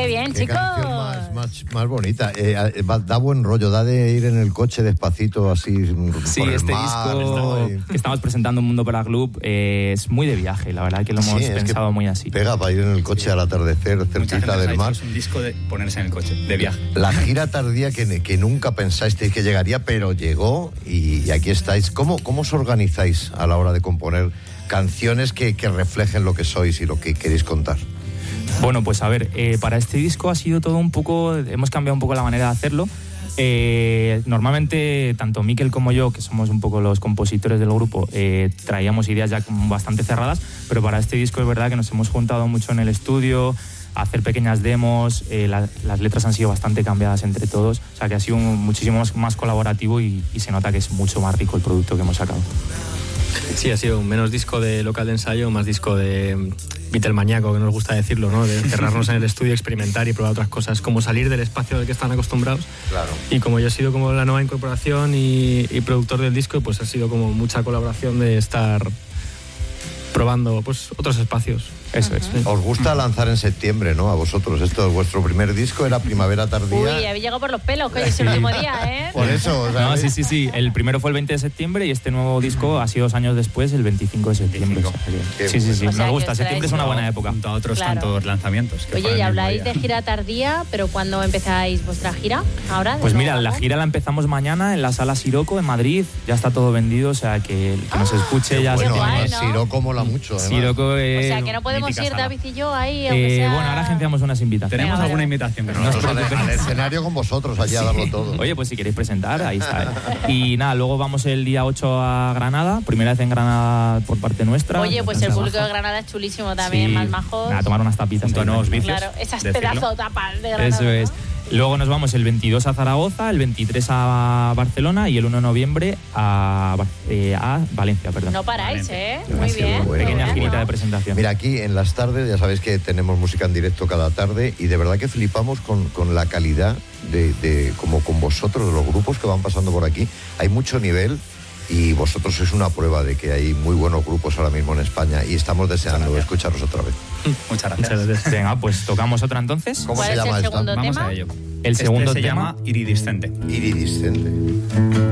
Qué bien, chicos. Más bonita. Da buen rollo, da de ir en el coche despacito, así Sí, por el este mar, disco que estamos presentando en Mundo para Club es muy de viaje, la verdad que lo hemos pensado muy así. Pega para ir en el coche al atardecer, cerquita del mar. Es un disco de ponerse en el coche, de viaje. La gira tardía que nunca pensasteis que llegaría, pero llegó y aquí estáis. ¿Cómo os organizáis a la hora de componer canciones que reflejen lo que sois y lo que queréis contar? Bueno, pues a ver, para este disco ha sido todo un poco, hemos cambiado un poco la manera de hacerlo. Normalmente, tanto Mikel como yo, que somos un poco los compositores del grupo, traíamos ideas ya bastante cerradas, pero para este disco es verdad que nos hemos juntado mucho en el estudio, a hacer pequeñas demos, las letras han sido bastante cambiadas entre todos, o sea que ha sido muchísimo más colaborativo y se nota que es mucho más rico el producto que hemos sacado. Sí, ha sido menos disco de local de ensayo, más disco de Beatlemaníaco, que nos gusta decirlo, ¿no? De encerrarnos en el estudio, experimentar y probar otras cosas, como salir del espacio al que están acostumbrados. Claro. Y como yo he sido como la nueva incorporación y productor del disco, pues ha sido como mucha colaboración de estar probando pues otros espacios. Eso es. Os gusta lanzar en septiembre, ¿no? A vosotros. Esto es vuestro primer disco, era Primavera Tardía. Uy, había llegado por los pelos, que hoy es el último día, ¿eh? Por eso, o sea, No, sí. El primero fue el 20 de septiembre y este nuevo disco ha sido 2 años después, el 25 de septiembre. O sea, sí. O sea, Nos gusta. que Septiembre es una buena época. Junto a otros Claro. tantos lanzamientos. Que Oye, fueron y el habláis mismo de día. gira tardía, pero ¿cuándo empezáis vuestra gira? ¿Ahora? Pues mira, nuevo la álbum? gira la empezamos mañana en la Sala Siroco en Madrid, ya está todo vendido, o sea que el que nos escuche ya bueno, guay, además, ¿no? Siroco mola mucho. Además. Siroco O sea, que no podemos mítica ir sala. David y yo ahí, aunque sea... bueno, ahora agenciamos unas invitaciones. Tenemos Venga, alguna vale. invitación que no Nosotros nos al escenario con vosotros, allá a darlo todo. Oye, pues si queréis presentar, ahí está. Y nada, luego vamos el día 8 a Granada, primera vez en Granada por parte nuestra. Oye, pues el Bastante público de majo. Granada es chulísimo también, Sí. más majos. Nada, tomar unas tapitas. Junto a ahí. nuevos vicios. Claro, esas decirlo. pedazo de tapas de Granada. Eso es. ¿no? Luego nos vamos el 22 a Zaragoza, el 23 a Barcelona y el 1 de noviembre a Valencia, perdón. No paráis, ¿eh? Ha Muy sido bien. una pequeña Bueno. girita de presentación. Mira, aquí en las tardes ya sabéis que tenemos música en directo cada tarde y de verdad que flipamos con la calidad de como con vosotros, de los grupos que van pasando por aquí. Hay mucho nivel y vosotros sois una prueba de que hay muy buenos grupos ahora mismo en España y estamos deseando escucharos otra vez. Muchas gracias. Muchas gracias. Venga, pues tocamos otra entonces. ¿Cómo ¿Cuál se es llama el esta? segundo Vamos tema? a ello. El segundo se tema llama Iridiscente. Iridiscente.